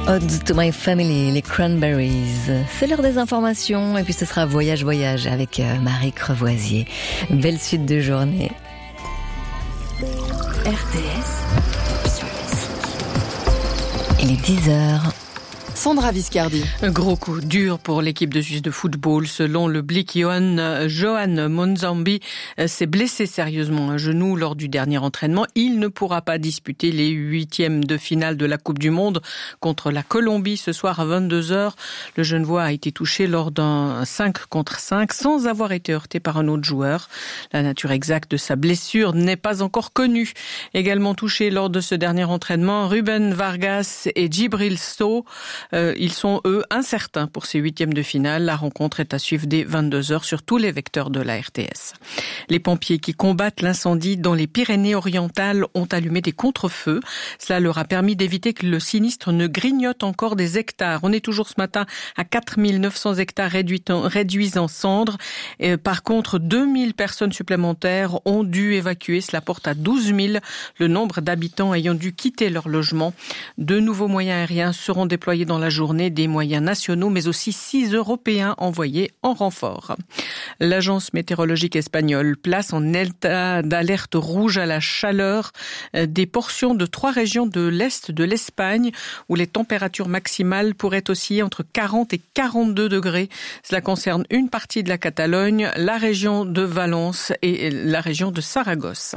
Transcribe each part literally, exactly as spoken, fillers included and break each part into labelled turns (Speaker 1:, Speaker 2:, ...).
Speaker 1: Ode to my family, les Cranberries. C'est l'heure des informations et puis ce sera Voyage Voyage avec Marie Crevoisier. Belle suite de journée. R T S sur musique. Il est dix heures.
Speaker 2: Sandra Viscardi.
Speaker 3: Un gros coup dur pour l'équipe de Suisse de football. Selon le Blick, Johan, Johan Monzambi s'est blessé sérieusement à un genou lors du dernier entraînement. Il ne pourra pas disputer les huitièmes de finale de la Coupe du Monde contre la Colombie ce soir à vingt-deux heures. Le Genevois a été touché lors d'un cinq contre cinq sans avoir été heurté par un autre joueur. La nature exacte de sa blessure n'est pas encore connue. Également touché lors de ce dernier entraînement, Ruben Vargas et Djibril Sow. Euh, ils sont, eux, incertains pour ces huitièmes de finale. La rencontre est à suivre dès vingt-deux heures sur tous les vecteurs de la R T S. Les pompiers qui combattent l'incendie dans les Pyrénées-Orientales ont allumé des contre-feux. Cela leur a permis d'éviter que le sinistre ne grignote encore des hectares. On est toujours ce matin à quatre mille neuf cents hectares réduits en, réduits en cendres. Et par contre, deux mille personnes supplémentaires ont dû évacuer. Cela porte à douze mille le nombre d'habitants ayant dû quitter leur logement. De nouveaux moyens aériens seront déployés dans la journée, des moyens nationaux, mais aussi six Européens envoyés en renfort. L'agence météorologique espagnole place en état d'alerte rouge à la chaleur des portions de trois régions de l'est de l'Espagne où les températures maximales pourraient osciller entre quarante et quarante-deux degrés. Cela concerne une partie de la Catalogne, la région de Valence et la région de Saragosse.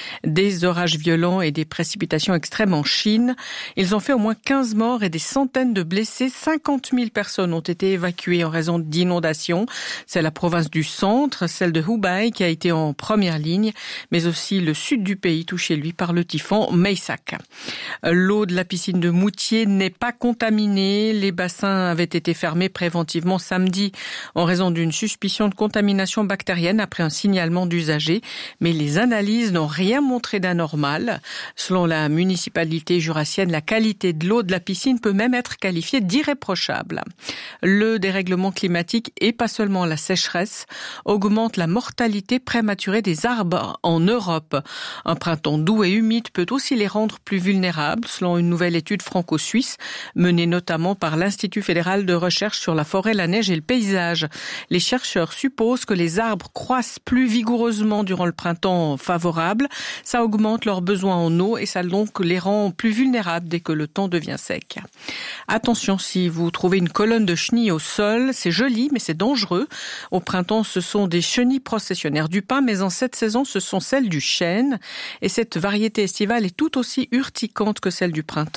Speaker 3: Des orages violents et des précipitations extrêmes en Chine. Ils ont fait au moins quinze morts et des centaines de blessés. cinquante mille personnes ont été évacuées en raison d'inondations. C'est la province du centre, celle de Hubei, qui a été en première ligne, mais aussi le sud du pays touché, lui, par le typhon Meisak. L'eau de la piscine de Moutier n'est pas contaminée. Les bassins avaient été fermés préventivement samedi en raison d'une suspicion de contamination bactérienne après un signalement d'usagers, mais les analyses n'ont rien montré d'anormal. Selon la municipalité jurassienne, la qualité de l'eau de la piscine peut même être qualifiée d'irréprochable. Le dérèglement climatique et pas seulement la sécheresse augmente la mortalité prématurée des arbres en Europe. Un printemps doux et humide peut aussi les rendre plus vulnérables, selon une nouvelle étude franco-suisse menée notamment par l'Institut fédéral de recherche sur la forêt, la neige et le paysage. Les chercheurs supposent que les arbres croissent plus vigoureusement durant le printemps favorable. Ça augmente leurs besoins en eau et ça donc les rend plus vulnérables dès que le temps devient sec. Attention, si vous trouvez une colonne de chenilles au sol, c'est joli, mais c'est dangereux. Au printemps, ce sont des chenilles processionnaires du pin, mais en cette saison, ce sont celles du chêne. Et cette variété estivale est tout aussi urticante que celle du printemps.